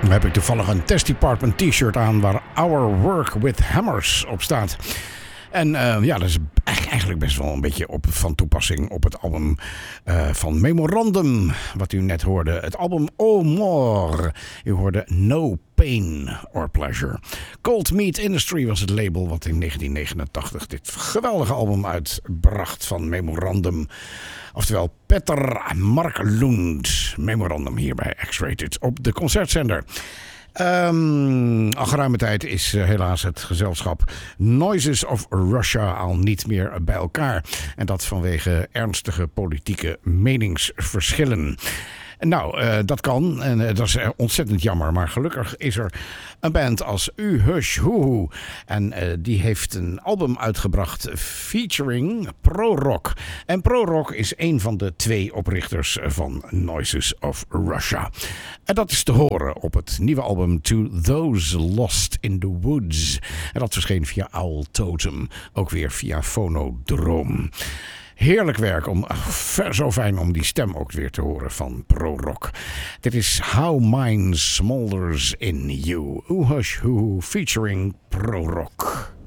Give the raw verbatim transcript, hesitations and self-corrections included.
Dan heb ik toevallig een Test Department t-shirt aan waar Our Work with Hammers op staat. En uh, ja, dat is eigenlijk best wel een beetje op, van toepassing op het album uh, van Memorandum, wat u net hoorde. Het album Oh More. U hoorde No Pain or Pleasure. Cold Meat Industry was het label wat in negentien negenentachtig dit geweldige album uitbracht van Memorandum. Oftewel Peter Marklund. Memorandum hier bij X-Rated op de concertzender. Um, al geruime tijd is uh, helaas het gezelschap Noises of Russia al niet meer bij elkaar. En dat vanwege ernstige politieke meningsverschillen. Nou, uh, dat kan en uh, dat is uh, ontzettend jammer. Maar gelukkig is er een band als U Hush Hoehoe. En uh, die heeft een album uitgebracht featuring Pro Rock. En Pro Rock is een van de twee oprichters van Noises of Russia. En dat is te horen op het nieuwe album To Those Lost in the Woods. En dat verscheen via Owl Totem. Ook weer via Phonodrome. Heerlijk werk, om, zo fijn om die stem ook weer te horen van Pro Rock. Dit is How Mine Smolders in You. Uhush Who featuring Pro Rock.